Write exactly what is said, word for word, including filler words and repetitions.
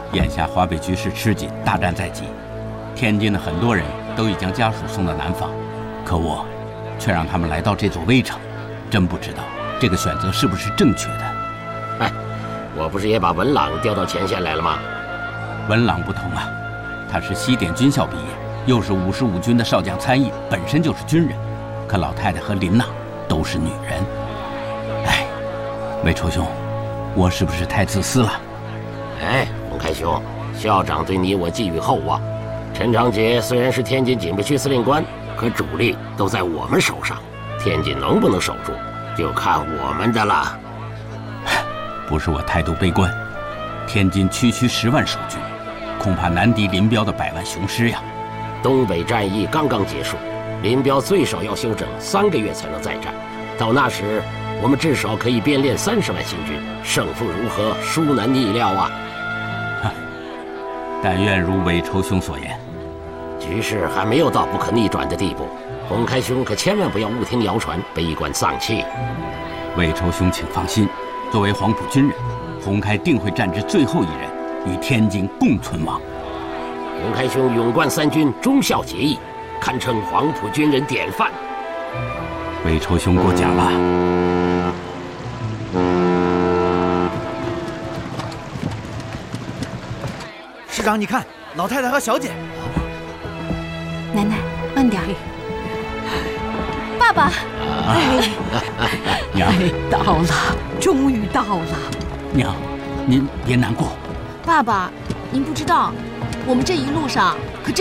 眼下华北局势吃紧，大战在即，天津的很多人都已将家属送到南方，可我却让他们来到这座危城，真不知道这个选择是不是正确的。 哎，我不是也把文朗调到前线来了吗？ 文朗不同啊，他是西点军校毕业，又是五十五军的少将参议，本身就是军人。可老太太和林娜都是女人。哎，魏愁兄，我是不是太自私了？ 哎，洪开兄，校长对你我寄予厚望。陈长捷虽然是天津警备区司令官，可主力都在我们手上，天津能不能守住，就看我们的了。 不是我态度悲观，天津区区十万守军，恐怕难敌林彪的百万雄师呀。 东北战役刚刚结束，林彪最少要休整三个月才能再战，到那时我们至少可以编练三十万新军，胜负如何，殊难逆料啊！ 但愿如韦愁兄所言， 局势还没有到不可逆转的地步，洪开兄可千万不要误听谣传，悲观丧气。 韦愁兄请放心，作为黄埔军人，洪开定会战至最后一人，与天津共存亡。 洪开兄勇冠三军，忠孝节义，堪称黄埔军人典范。 韦愁兄过奖了。 师长，你看，老太太和小姐。 奶奶，慢点。爸爸。 哎，娘， 到了，终于到了。 娘，您别难过。 爸爸，您不知道，我们这一路上